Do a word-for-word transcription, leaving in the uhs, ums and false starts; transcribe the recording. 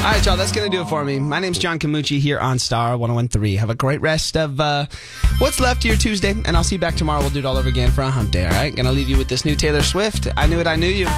All right, y'all, that's going to do it for me. My name's John Camucci here on Star one oh one three. Have a great rest of uh, what's left of your Tuesday, and I'll see you back tomorrow. We'll do it all over again for a hump day, all right? Going to leave you with this new Taylor Swift. I Knew It, I Knew You.